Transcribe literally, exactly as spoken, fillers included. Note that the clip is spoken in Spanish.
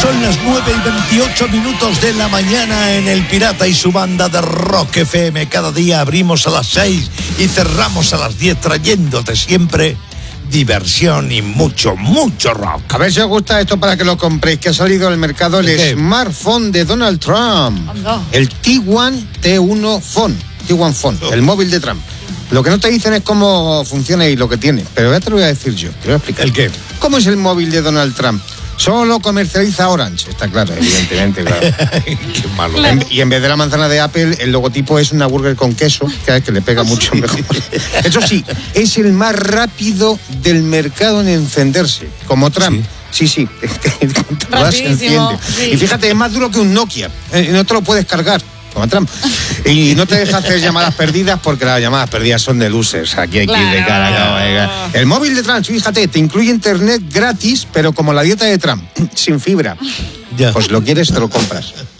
Son las nueve y veintiocho minutos de la mañana en El Pirata y su banda de Rock F M. Cada día abrimos a las seis y cerramos a las diez, trayéndote siempre diversión y mucho, mucho rock. A ver si os gusta esto para que lo compréis, que ha salido al mercado el ¿Qué? smartphone de Donald Trump. Anda. El T uno T uno Phone. T uno Phone, Oh. el móvil de Trump. Lo que no te dicen es cómo funciona y lo que tiene, pero ya te lo voy a decir yo, te voy a explicar. ¿El qué? ¿Cómo es el móvil de Donald Trump? Solo comercializa Orange, está claro, evidentemente, claro. Qué malo. Claro. En- y en vez de la manzana de Apple, el logotipo es una burger con queso, que es que le pega mucho mejor. Eso sí, es el más rápido del mercado en encenderse, como Trump. Sí, sí, Cuanto más se Rapidísimo, enciende. sí. Y fíjate, es más duro que un Nokia, eh, no te lo puedes cargar. Como Trump. Y no te deja hacer llamadas perdidas porque las llamadas perdidas son de losers. Aquí hay que ir de cara. Claro. No, venga. El móvil de Trump, fíjate, te incluye internet gratis, pero como la dieta de Trump, sin fibra. Ya. Pues lo quieres, te lo compras.